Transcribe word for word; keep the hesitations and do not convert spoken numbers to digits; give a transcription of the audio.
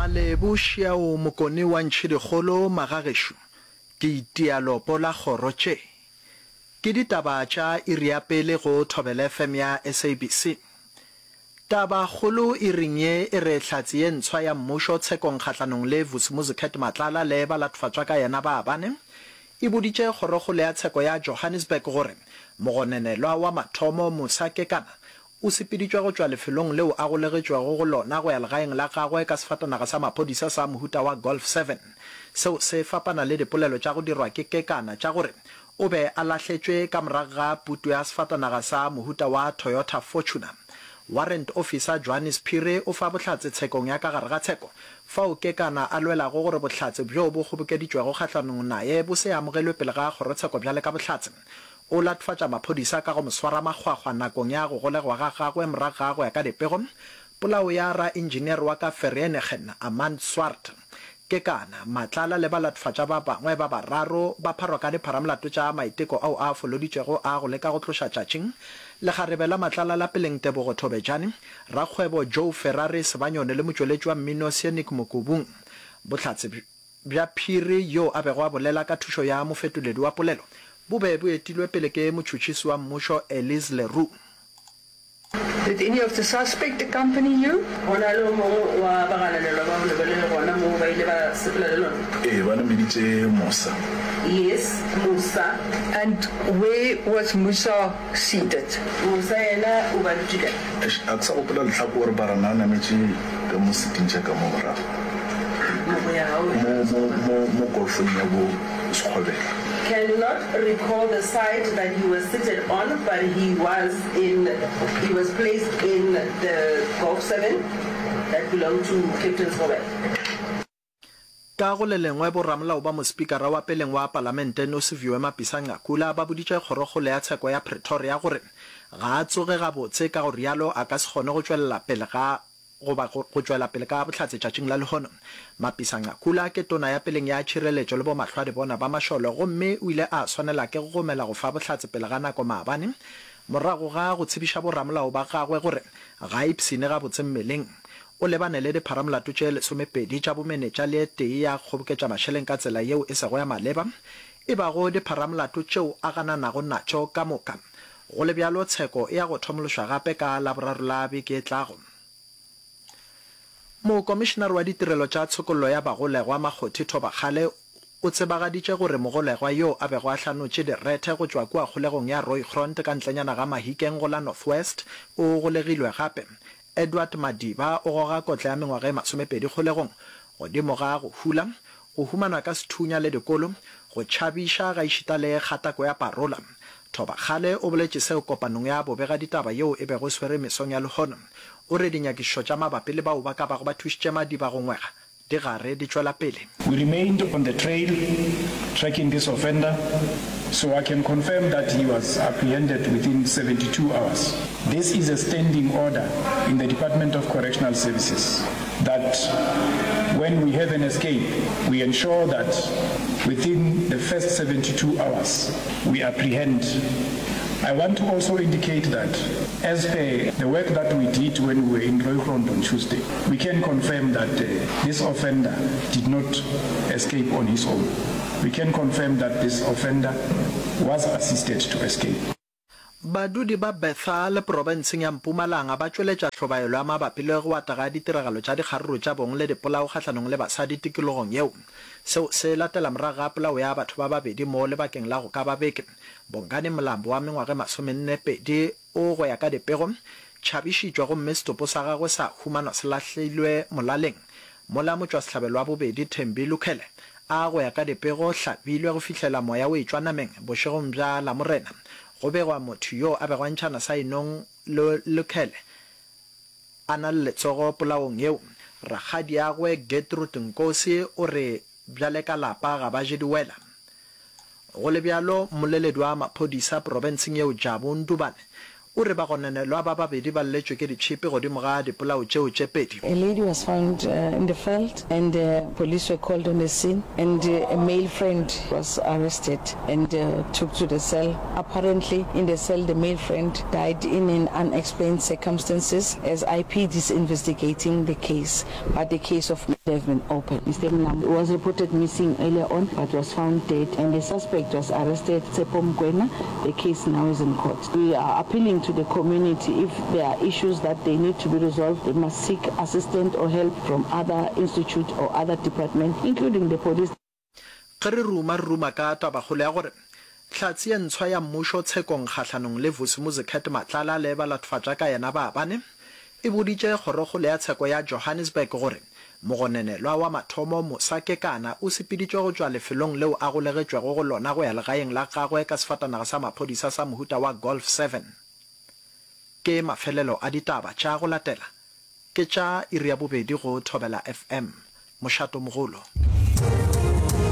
Malebo Shiao Mokone wa Ntšhedikgolo Magagesho ke itialo pola kgorotše ke ditaba tša iri ya pele go Thobela F M ya S A B C. Taba kgolo e reng ye e re hlatsi ye ntshwa ya mmušo tshekong kgatlanong le Vusimuzi Matlala le ba lathofatšwa ka yena ba bane e boditše kgorokgolo ya tsheko ya Johannesburg gore mogonenelwa wa mathomo Musa Kekana o sepeditšwe go tšwa lefelong leo a golegetšwego go lona go ya legaeng la gagwe ka sefatanaga sa maphodisa sa mohuta wa Golf seven seo se fapana le dipolelo tša go dirwa ke Kekana tša gore o be a lahletšwe ka morago ga putu ya sefatanaga sa mohuta wa Toyota Fortuner. Warrant Officer Johannes Phiri o fa bohlatse tshekong ya ka gare ga tsheko fao Kekana a lwelago gore bohlatse bjo bo kgobokeditšwego kgatlanong naye bo se amogelwe pele ga kgorotsheko bjale ka bohlatse o latfatša maphodisa ka go moswara makgwakgwa nakong ya go golegwa ga gagwe morago ga go ya ka dipego polao ya ra engineer wa ka Vereeniging Amand Swart. Kekana Matlala le ba latfatša ba bangwe ba bararo ba pharwa ka dipharamolato tša maiteko ao a foloditšwego a go leka go tloša tšatšing le kgarebe la Matlala la peleng Tebogo Thobejane rakgwebo Joe Ferrari Sebanyone le motšweletši wa mmino Scenic Mokubung. Bohlatse bja Phiri yo a bego a bolela ka thušo ya mofetoledi wa polelo bo be bo etilwe pele ke motšhotšhisi wa mmušo Elise Leroux. Did any of the suspect accompany you? Yes, Musa. And where was Musa seated? Musa ena ubadile. Aksa opela letlhako re baranana metsi ka mo sitintsha ka mo mora. Mo mo mo golfong ya bo Sekgobela. Cannot recall the side that he was seated on, but he was in he was placed in the Golf seven that belonged to Captain Sekgobela. Ka go le lengwe borramolao ba mospikara wa peleng wa palamente Nosiviwe Mapisa-Nqakula ba boditše kgorokgolo ya tsheko ya Pretoria gore ga a tsoge gabotse ka go rialo a ka se kgone go tšwelela pele ga goba go tšwela pele ka bohlatse tšatšing la lehono. Mapisa-Nqakula ke tona ya peleng ya tšhireletšo le bo mahlwadi bona ba mašole gomme o ile a swanela ke go gomela go fa bohlatse pele ga nako maabane morago ga go tsebiša borramolao ba gagwe gore ga a ipsene gabotse mmeleng o lebane le dipharamolato tše lesomepedi tša bomenetša le tee ya kgoboketša mašheleng ka tsela yeo e sego ya maleba e bago dipharamolato tšeo a gananago natšo ka moka go le bjalo tsheko e ya go thomološwa gape ka laboraro la beke e tlago. Mokomišenare wa ditirelo tša tshokollo ya bagolegwa Makgothi Thobakgale o tsebagaditše gore mogolegwa yo a bego a hlanotše direthe go tšwa kua kgolegong ya Rooigrond ka ntlenyana ga Mahikeng go la Northwest o golegilwe gape. Edward Madiba o goga kotla ya mengwaga e masomepedi kgolegong godimo ga go hula go humanwa ka sethunya le dikolo go tšhabiša ga išita le kgatako ya parola. Thobakgale o boletše seo kopanong ya bobega ditaba yeo e bego swere mesong ya lehono o re dinyakišo tša mabapi le bao ba ka bago ba thušitše Madiba go ngwega di gare di tšwela pele. We remained on the trail tracking this offender, so I can confirm that he was apprehended within seventy-two hours. This is a standing order in the Department of Correctional Services that when we have an escape, we ensure that within the first seventy-two hours we apprehend. I want to also indicate that as per the work that we did when we were in Rooigrond on Tuesday, we can confirm that uh, this offender did not escape on his own. We can confirm that this offender was assisted to escape. Badudi ba Betha le provinceng ya Mpumalanga ba tšweletša tlhobaelo ya mabapi le go ataga ditiragalo tša dikgaruru tša bong le dipolao kgatlanong le basadi tikologong yeo seo se latela morago ga polao ya batho ba babedi mo lebakeng la go ka ba beke. Bongane Molambo wa mengwaga e masomenne pedi o go ya ka dipego tšhabišitšwa gomme setopo sa gagwe sa humanwa se lahlilwe molaleng mola motšwa sehlabelo wa bobedi Thembi Lukhele a go ya ka dipego hlabilwe go fihlela moya o etšwa nameng bošegong bja Lamorena go begwa motho yo a begwantšhana sa inong Lukhele a na le letsogo polaong yeo. Rakgadi ya gwe Gertrude Nkosi o re bjale ka lapa ga ba jediwela go le bjalo moleledi wa maphodisa provinceng yeo Jabu Ndubane o re ba gonenelwa ba babedi ba lletšwe ke ditšhipi godimo ga dipolao tšeo tše pedi. A lady was found uh, in the field, and uh, police were called on the scene, and uh, a male friend was arrested and uh, took to the cell. Apparently, in the cell, the male friend died in an unexplained circumstances, as I P D is investigating the case, but the case of have been opened. Mister Mlam was reported missing earlier on, but was found dead, and the suspect was arrested, Tsepo Mkwena. The case now is in court. We are appealing to the community, if there are issues that they need to be resolved, they must seek assistance or help from other institutes or other departments, including the police. Kere ruma ruma ka taba go le gore tlhatsi ya ntshwa ya mmusho tshekong kgatlhanong le Vusimuzi Matlala le ba latfatsa ka yena ba bane e boditse gorogole ya tsheko ya Johannesburg gore mogonenelwa wa mathomo Mosake kana o sepiditšwe go tswa lefelong leo a go legetšwego go lona go ya legaeng la gagwe ka sefatanaga sa maphodisa sa mohuta wa Golf seven. Ke mafelelo a ditaba tša go latela ke tša iri ya bobedi go Thobela F M mošato mogolo.